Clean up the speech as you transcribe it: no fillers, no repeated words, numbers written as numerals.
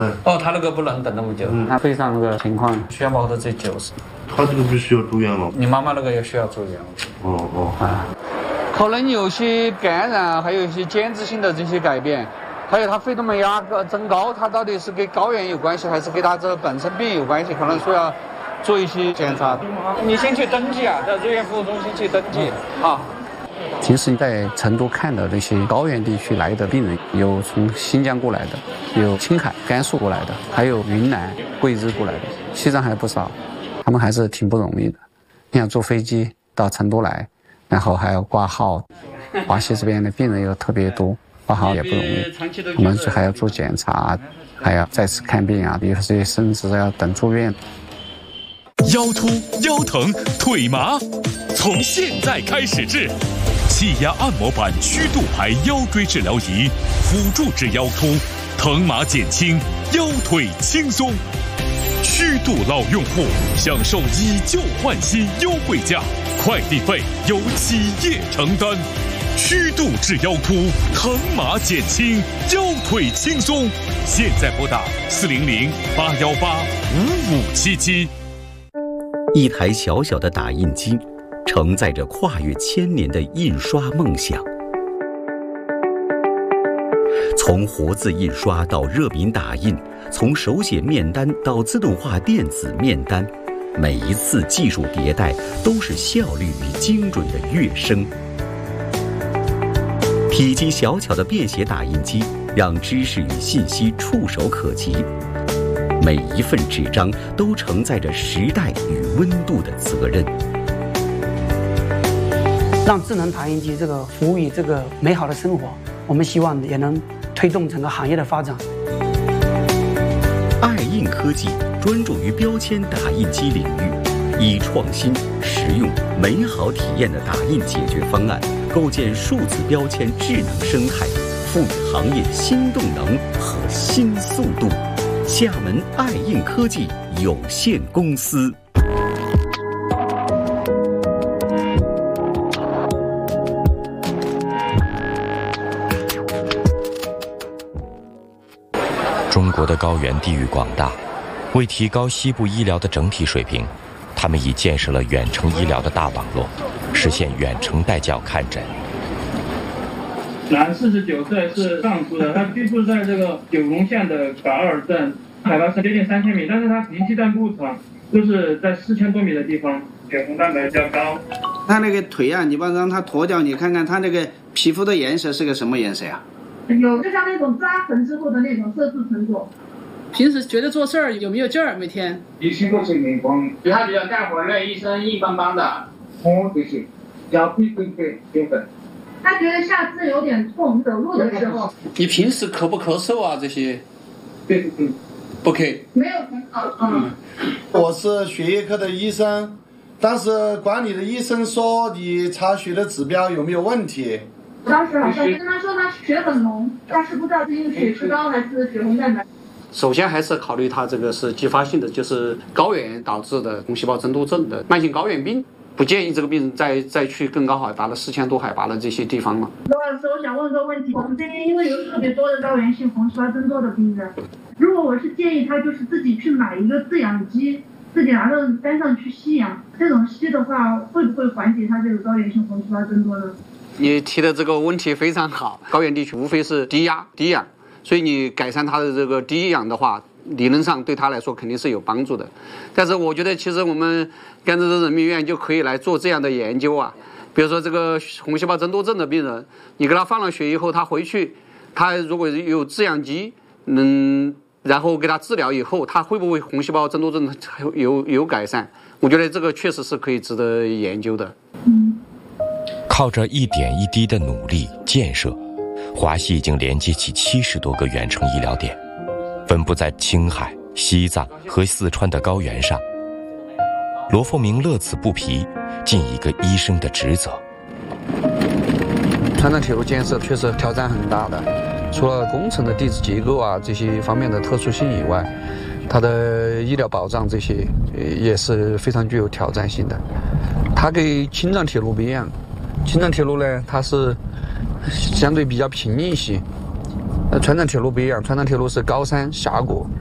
哦，他那个不能等那么久， 他肺上那个情况血毛都在90。 他这个不需要住院吗？ 你妈妈那个也需要住院。 可能有些感染，还有一些间质性的这些改变，还有他肺动脉压增高，它到底是跟高原有关系，还是跟他这本身病有关系？可能说要做一些检查。你先去登记啊，在住院服务中心去登记啊。 平时在成都看的那些高原地区来的病人，有从新疆过来的，有青海、甘肃过来的，还有云南、贵州过来的，西藏还不少，他们还是挺不容易的。你想坐飞机到成都来，然后还要挂号，华西这边的病人又特别多，挂号也不容易，我们还要做检查，还要再次看病啊，有些甚至要等住院。 腰突、腰疼、腿麻，从现在开始治。气压按摩板曲度牌腰椎治疗仪，辅助治腰突，疼麻减轻，腰腿轻松。曲度老用户享受以旧换新优惠价，快递费由企业承担。曲度治腰突，疼麻减轻，腰腿轻松。现在拨打400-818-5577。 一台小小的打印机，承载着跨越千年的印刷梦想。从活字印刷到热敏打印，从手写面单到自动化电子面单，每一次技术迭代都是效率与精准的跃升。体积小巧的便携打印机，让知识与信息触手可及。每一份纸张都承载着时代与温度的责任。 让智能打印机这个服务于这个美好的生活，我们希望也能推动整个行业的发展。 爱印科技专注于标签打印机领域，以创新、实用、美好体验的打印解决方案，构建数字标签智能生态，赋予行业新动能和新速度。厦门爱印科技有限公司。 中国的高原地域广大，为提高西部医疗的整体水平，他们已建设了远程医疗的大网络，实现远程带教看诊。 男，49岁，是藏族的，他居住在这个九龙县的噶尔镇，海拔是接近3000米，但是他年纪段不长，就是在4000多米的地方，血红蛋白较高。 他那个腿啊，你把让他脱掉，你看看他那个皮肤的颜色是个什么颜色呀？ 有就像那种抓痕之后的那种色素沉着。平时觉得做事儿有没有劲儿？每天一心都是眼光，他比较干活累，一身硬邦邦的，就是脚背有粉。 他觉得下肢有点痛，走路的时候。 你平时咳不咳嗽啊？这些？ 对， 不咳。 没有很好。 我是血液科的医生，当时管理的医生说你查血的指标有没有问题？ 当时好像跟他说他血很浓，但是不知道是因为血脂高还是血红蛋白。 首先还是考虑他这个是继发性的，就是高原导致的红细胞增多症的慢性高原病。不建议这个病人再去更高海拔的4000多海拔的这些地方了。 罗老师，我想问个问题，我们这边因为有特别多的高原性红细胞增多的病人，如果我是建议他就是自己去买一个制氧机，自己拿到山上去吸氧，这种吸的话会不会缓解他这个高原性红细胞增多呢？ 你提的这个问题非常好，高原地区无非是低压低氧，所以你改善他的这个低氧的话，理论上对他来说肯定是有帮助的。但是我觉得其实我们甘孜州人民医院就可以来做这样的研究啊，比如说这个红细胞增多症的病人，你给他放了血以后，他回去他如果有制氧机然后给他治疗以后，他会不会红细胞增多症有改善？我觉得这个确实是可以值得研究的。 靠着一点一滴的努力建设，华西已经连接起70多个远程医疗点，分布在青海、西藏和四川的高原上。罗凤鸣乐此不疲，尽一个医生的职责。 川藏铁路建设确实挑战很大的，除了工程的地质结构啊这些方面的特殊性以外，它的医疗保障这些也是非常具有挑战性的。它跟青藏铁路不一样，青藏铁路呢它是相对比较平一些， 川藏铁路不一样，川藏铁路是高山峡谷，